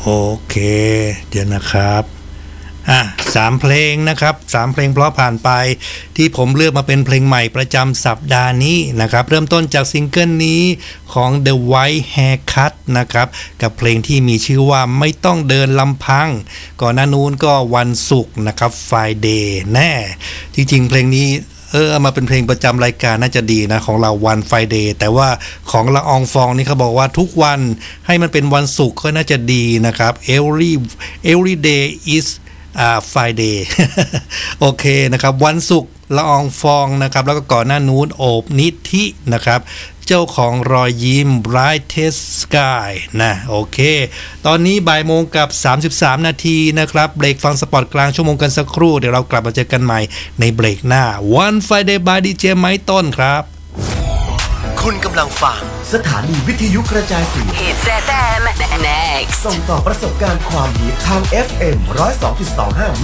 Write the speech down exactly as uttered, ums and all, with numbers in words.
โอเคเดี๋ยวนะครับอ่ะสามเพลงนะครับสามเพลงเพราะผ่านไปที่ผมเลือกมาเป็นเพลงใหม่ประจำสัปดาห์นี้นะครับเริ่มต้นจากซิงเกิลนี้ของ The White Haircut นะครับกับเพลงที่มีชื่อว่าไม่ต้องเดินลำพังก่อนหน้านู้นก็วันศุกร์นะครับ Friday แน่จริงๆเพลงนี้เออเอามาเป็นเพลงประจำรายการน่าจะดีนะของเราวัน Friday แต่ว่าของละอองฟองนี่เขาบอกว่าทุกวันให้มันเป็นวันศุกร์ก็น่าจะดีนะครับ every every day is อ่า Friday โอเคนะครับวันศุกร์ละอองฟองนะครับแล้วก็ก่อนหน้านู้นโอบนิธินะครับเจ้าของรอยยิ้ม Brightest Sky นะโอเคตอนนี้บ่ายโมงกับสามสิบสามนาทีนะครับเบรกฟังสปอร์ตกลางชั่วโมงกันสักครู่เดี๋ยวเรากลับมาเจอกันใหม่ในเบรกหน้า One Friday by ดี เจ ไม้ต้นครับคุณกำลังฟังสถานีวิทยุกระจายเสียง Hits เอฟ เอ็ม Next ส่งต่อประสบการณ์ความดีทาง เอฟ เอ็ม หนึ่งศูนย์สองจุดสองห้า